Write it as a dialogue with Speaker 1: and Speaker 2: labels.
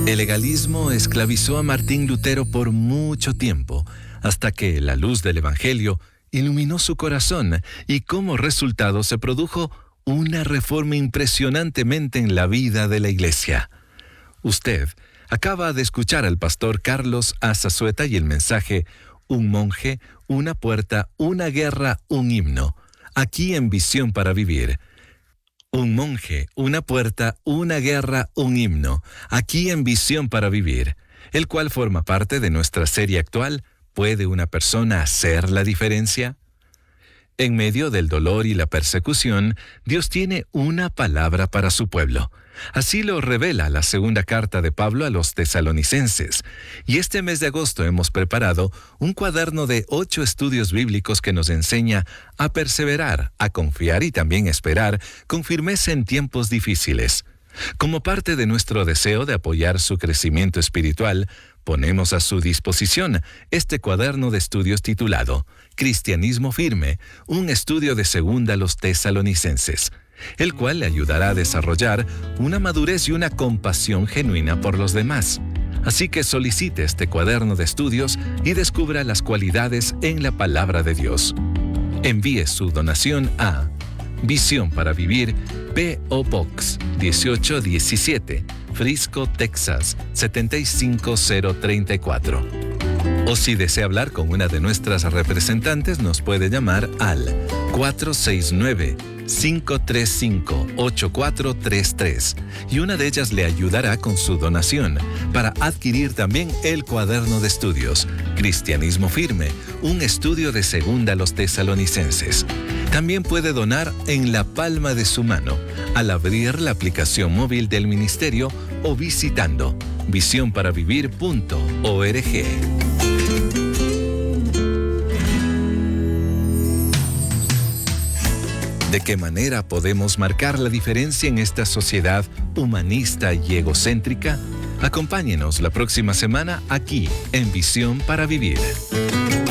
Speaker 1: El legalismo esclavizó a Martín Lutero por mucho tiempo, hasta que la luz del Evangelio iluminó su corazón y como resultado se produjo una reforma impresionantemente en la vida de la Iglesia. Usted acaba de escuchar al pastor Carlos Azazueta y el mensaje Un monje, una puerta, una guerra, un himno, aquí en Visión para Vivir. Un monje, una puerta, una guerra, un himno, aquí en Visión para Vivir, el cual forma parte de nuestra serie actual ¿Puede una persona hacer la diferencia? En medio del dolor y la persecución, Dios tiene una palabra para su pueblo. Así lo revela la segunda carta de Pablo a los tesalonicenses. Y este mes de agosto hemos preparado un cuaderno de 8 estudios bíblicos que nos enseña a perseverar, a confiar y también esperar con firmeza en tiempos difíciles. Como parte de nuestro deseo de apoyar su crecimiento espiritual, ponemos a su disposición este cuaderno de estudios titulado Cristianismo Firme, un estudio de segunda a los tesalonicenses, el cual le ayudará a desarrollar una madurez y una compasión genuina por los demás. Así que solicite este cuaderno de estudios y descubra las cualidades en la palabra de Dios. Envíe su donación a Visión para Vivir, P.O. Box 1817, Frisco, Texas 75034. O si desea hablar con una de nuestras representantes, nos puede llamar al 469-535-8433 y una de ellas le ayudará con su donación para adquirir también el cuaderno de estudios Cristianismo Firme, un estudio de segunda a los tesalonicenses. También puede donar en la palma de su mano al abrir la aplicación móvil del ministerio o visitando visionparavivir.org. ¿De qué manera podemos marcar la diferencia en esta sociedad humanista y egocéntrica? Acompáñenos la próxima semana aquí en Visión para Vivir.